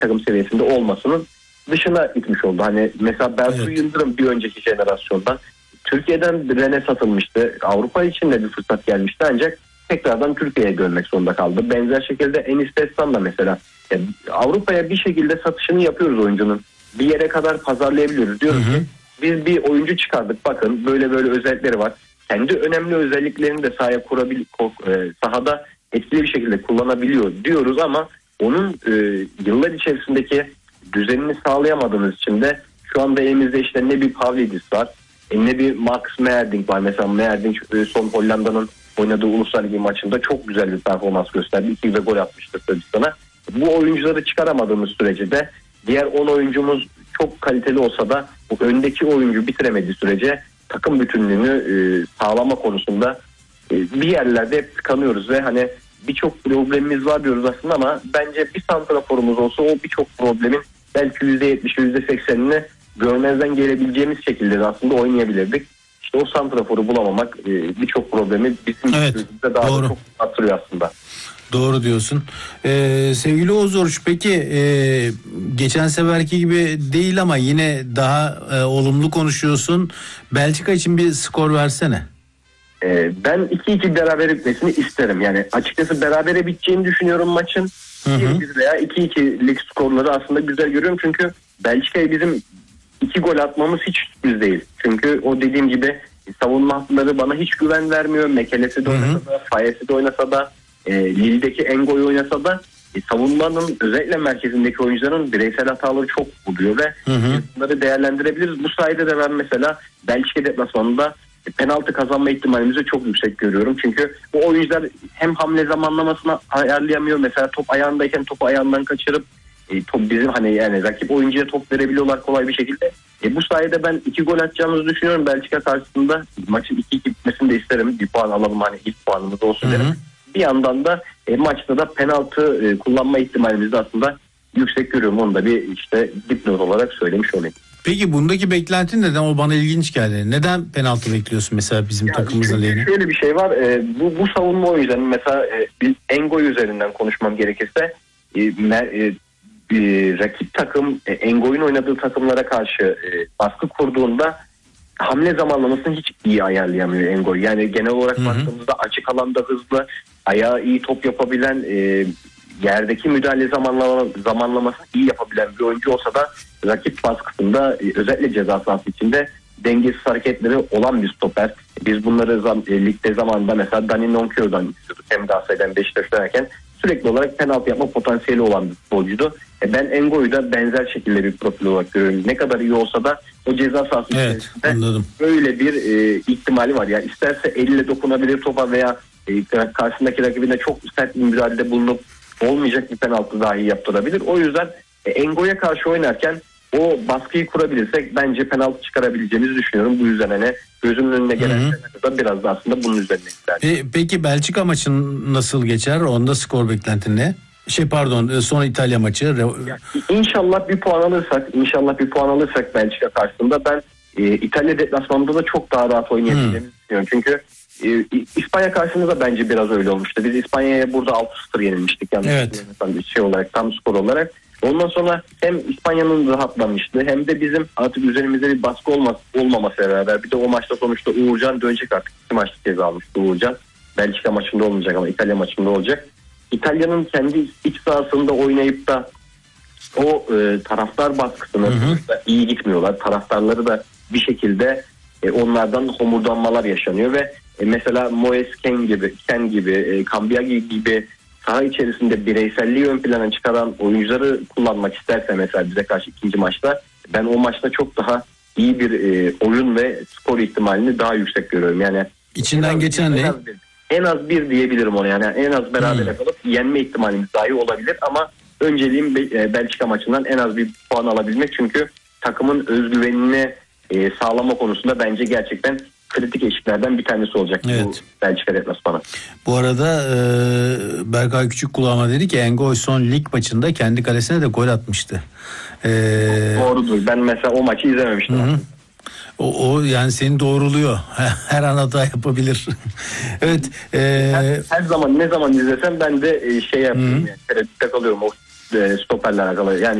takım seviyesinde olmasının dışına gitmiş oldu. Hani mesela Berfu Evet. Yıldırım bir önceki jenerasyondan Türkiye'den Rennes'e satılmıştı. Avrupa için de bir fırsat gelmişti ancak tekrardan Türkiye'ye dönmek zorunda kaldı. Benzer şekilde Enis Destan da mesela Avrupa'ya bir şekilde satışını yapıyoruz oyuncunun. Bir yere kadar pazarlayabiliyoruz. Diyoruz ki biz bir oyuncu çıkardık, bakın böyle böyle özellikleri var. Kendi önemli özelliklerini de sahada etkili bir şekilde kullanabiliyor diyoruz ama onun yıllar içerisindeki düzenini sağlayamadığımız için de şu anda elimizde işte ne bir Pavlidis var, ne bir Max Meerdink var. Mesela Meerdink son Hollanda'nın oynadığı Uluslar Ligi maçında çok güzel bir performans gösterdi. 2 gol atmıştır Sırbistan'a. Bu oyuncuları çıkaramadığımız sürece de diğer 10 oyuncumuz çok kaliteli olsa da bu öndeki oyuncu bitiremediği sürece takım bütünlüğünü sağlama konusunda bir yerlerde hep tıkanıyoruz ve hani birçok problemimiz var diyoruz aslında ama bence bir santraforumuz olsa o birçok problemin belki %70, %80'ini görmezden gelebileceğimiz şekilde de aslında oynayabilirdik. İşte o santraforu bulamamak birçok problemi bizim ülkemizde daha da çok arttırıyor aslında. Doğru diyorsun. Sevgili Oğuz Oruç, peki geçen seferki gibi değil ama yine daha olumlu konuşuyorsun. Belçika için bir skor versene. Ben 2-2 berabere bitmesini isterim. Yani açıkçası berabere biteceğini düşünüyorum maçın. 1-1 veya 2-2'lik skorları aslında güzel görüyorum. Çünkü Belçika'ya bizim 2 gol atmamız hiç sürpriz değil. Çünkü o dediğim gibi savunma hatları bana hiç güven vermiyor. Mekelesi de oynasa da, Fayesi de oynasa da, Lille'deki Engo'yu oynasa da savunmanın özellikle merkezindeki oyuncuların bireysel hataları çok oluyor ve bunları değerlendirebiliriz. Bu sayede de ben mesela Belçika deplasmanında penaltı kazanma ihtimalimizi çok yüksek görüyorum. Çünkü bu oyuncular hem hamle zamanlamasını ayarlayamıyor. Mesela top ayağındayken topu ayağından kaçırıp top bizim hani yani rakip oyuncuya top verebiliyorlar kolay bir şekilde. Bu sayede ben 2 gol atacağımızı düşünüyorum Belçika karşısında. Maçın 2-2 bitmesini de isterim. Bir puan alalım, hani ilk puanımız olsun derim. Bir yandan da maçta da penaltı kullanma ihtimalimizi de aslında yüksek görüyorum. Onu da bir işte dipnot olarak söylemiş olayım. Peki bundaki beklentin neden? O bana ilginç geldi. Neden penaltı bekliyorsun mesela bizim takımımızın lehine? Şöyle bir şey var. Bu savunma oyuncularının mesela bir Engoy üzerinden konuşmam gerekirse rakip takım Engoy'un oynadığı takımlara karşı baskı kurduğunda hamle zamanlamasını hiç iyi ayarlayamıyor Engoy. Yani genel olarak baktığımızda açık alanda hızlı, ayağı iyi top yapabilen, yerdeki müdahale zamanlamasını iyi yapabilen bir oyuncu olsa da rakip baskısında özellikle ceza sahası içinde dengesiz hareketleri olan bir stoper. Biz bunları ligde zamanında mesela Dani Nonkyo'dan istiyorduk. Hem Galatasaray'dan Beşiktaş'tan sürekli olarak penaltı yapma potansiyeli olan bir futbolcuydu. Ben Engoy'u da benzer şekilde bir profil olarak görüyorum. Ne kadar iyi olsa da o ceza sahası içerisinde böyle bir ihtimali var. Yani isterse elle dokunabilir topa veya karşısındaki rakibine çok sert bir müdahalede bulunup olmayacak bir penaltı dahi yaptırabilir. O yüzden Engoy'a karşı oynarken o baskıyı kurabilirsek bence penaltı çıkarabileceğimizi düşünüyorum. Bu yüzden hani gözümün önüne gelen da biraz da aslında bunun üzerine isterdim. Peki Belçika maçın nasıl geçer? Onda skor beklentin ne? Son İtalya maçı. İnşallah bir puan alırsak Belçika karşısında ben İtalya deplasmanında da çok daha rahat oynayabileceğimizi düşünüyorum. Çünkü İspanya karşısında bence biraz öyle olmuştu. Biz İspanya'ya burada 6-0 yenilmiştik. Olarak tam skor olarak. Ondan sonra hem İspanya'nın rahatlamıştı hem de bizim artık üzerimizde bir baskı olmamasıyla beraber bir de o maçta sonuçta Uğurcan dönecek artık. 2 maçta ceza almıştı Uğurcan. Belçika maçında olmayacak ama İtalya maçında olacak. İtalya'nın kendi iç sahasında oynayıp da o taraftar baskısını iyi gitmiyorlar. Taraftarları da bir şekilde onlardan homurdanmalar yaşanıyor ve mesela Moise Kean gibi, Cambiagi gibi saha içerisinde bireyselliği ön plana çıkaran oyuncuları kullanmak isterse mesela bize karşı ikinci maçta ben o maçta çok daha iyi bir oyun ve skor ihtimalini daha yüksek görüyorum. Yani içinden geçen ne? En az bir diyebilirim ona, yani en az beraber kalıp yenme ihtimalimiz dahi olabilir ama önceliğim Belçika maçından en az bir puan alabilmek çünkü takımın özgüvenini sağlama konusunda bence gerçekten kritik eşiklerden bir tanesi olacak bu Belçika deplasmanı. Bu arada Berkay Küçük kulağıma dedi ki Engoy son lig maçında kendi kalesine de gol atmıştı. Doğrudur. Ben mesela o maçı izlememiştim. O yani seni doğruluyor. Her an hata yapabilir. Evet. Her zaman ne zaman izlesem ben de yapıyorum yani. Tereddütte kalıyorum. O stoperle alakalı. Yani